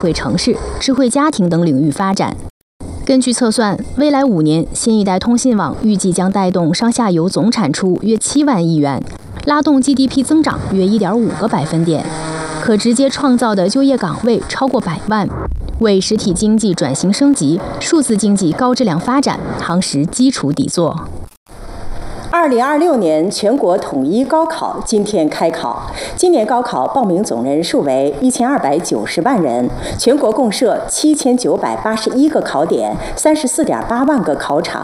会城市、智慧家庭等领域发展。根据测算，未来5年，新一代通信网预计将带动上下游总产出约7万亿元，拉动 GDP 增长约1.5个百分点，可直接创造的就业岗位超过100万，为实体经济转型升级、数字经济高质量发展夯实基础底座。 2026年全国统一高考今天开考，今年高考报名总人数为1290万人，全国共设7981个考点，34.8万个考场。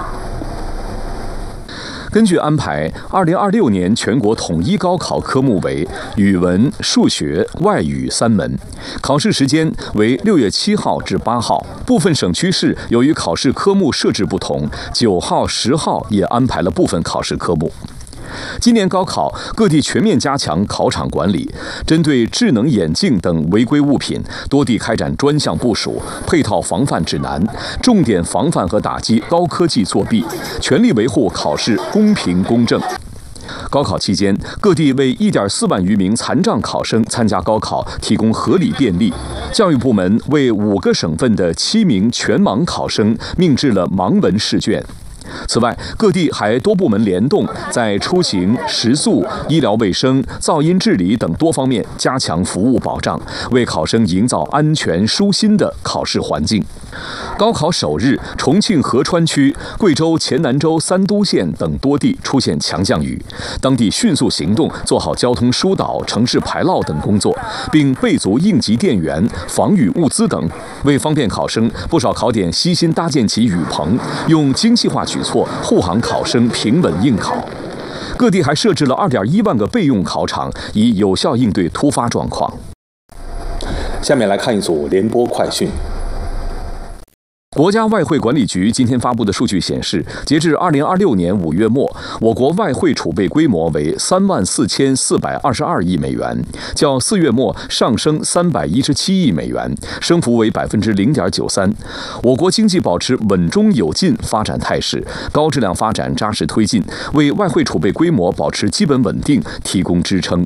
根据安排，2026年全国统一高考科目为语文、数学、外语3门，考试时间为6月7号至8号。部分省区市由于考试科目设置不同，9号、10号也安排了部分考试科目。今年高考，各地全面加强考场管理，针对智能眼镜等违规物品，多地开展专项部署、配套防范指南，重点防范和打击高科技作弊，全力维护考试公平公正。高考期间，各地为1.4万余名残障考生参加高考提供合理便利。教育部门为5个省份的7名全盲考生命制了盲文试卷。此外，各地还多部门联动，在出行、食宿、医疗卫生、噪音治理等多方面加强服务保障，为考生营造安全舒心的考试环境。高考首日，重庆合川区、贵州黔南州三都县等多地出现强降雨，当地迅速行动，做好交通疏导、城市排涝等工作，并备足应急电源、防雨物资等。为方便考生，不少考点悉心搭建起雨棚，用精细化举措护航考生平稳应考。各地还设置了2.1万个备用考场，以有效应对突发状况。 下面来看一组联播快讯。 国家外汇管理局今天发布的数据显示，截至2026年5月末，我国外汇储备规模为34422亿美元，较4月末上升317亿美元，升幅为0.93%。我国经济保持稳中有进发展态势，高质量发展扎实推进，为外汇储备规模保持基本稳定提供支撑。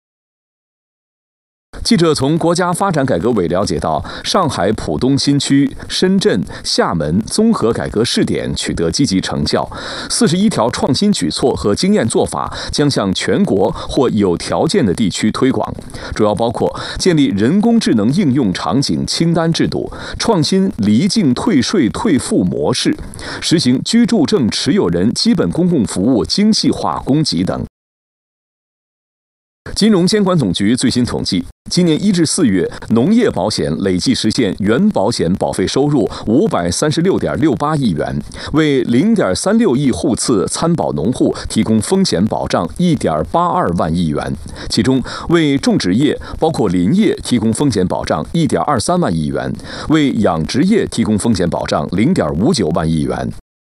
记者从国家发展改革委了解到，上海浦东新区、深圳、厦门综合改革试点取得积极成效，41条创新举措和经验做法将向全国或有条件的地区推广，主要包括建立人工智能应用场景清单制度，创新离境退税退付模式，实行居住证持有人基本公共服务精细化供给等。金融监管总局最新统计，今年1至4月，农业保险累计实现原保险保费收入536.68亿元，为0.36亿户次参保农户提供风险保障1.82万亿元，其中为种植业包括林业提供风险保障1.23万亿元，为养殖业提供风险保障0.59万亿元。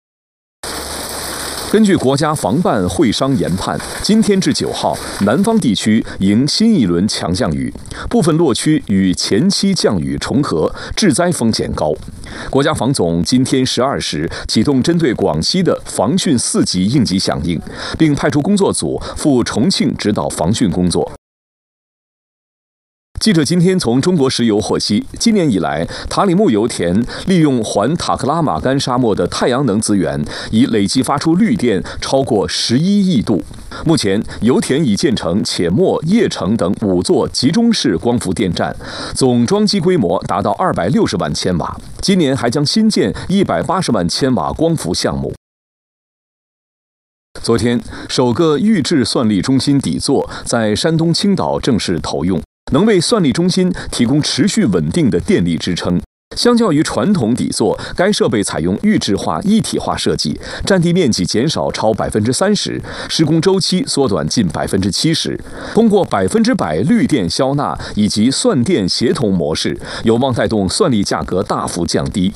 根据国家防办会商研判，今天至9号，南方地区迎新一轮强降雨，部分落区与前期降雨重合，致灾风险高。国家防总今天12时启动针对广西的防汛4级应急响应，并派出工作组赴重庆指导防汛工作。记者今天从中国石油获悉，今年以来，塔里木油田利用环塔克拉玛干沙漠的太阳能资源，已累计发出绿电超过11亿度。目前，油田已建成且末、叶城等5座集中式光伏电站，总装机规模达到260万千瓦。今年还将新建180万千瓦光伏项目。昨天，首个预制算力中心底座在山东青岛正式投用，能为算力中心提供持续稳定的电力支撑。相较于传统底座，该设备采用预制化一体化设计，占地面积减少超30%，施工周期缩短近70%。通过100%绿电消纳以及算电协同模式，有望带动算力价格大幅降低。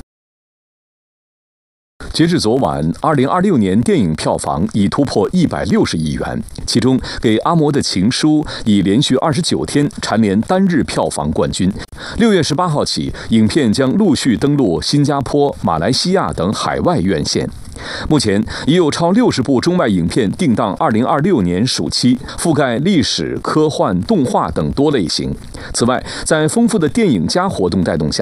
截至昨晚，2026年电影票房已突破160亿元，其中《给阿嬷的情书》已连续29天蝉联单日票房冠军。6月18号起，影片将陆续登陆新加坡、马来西亚等海外院线。目前已有超60部中外影片定档2026年暑期，覆盖历史、科幻、动画等多类型。此外，在丰富的电影加活动带动下，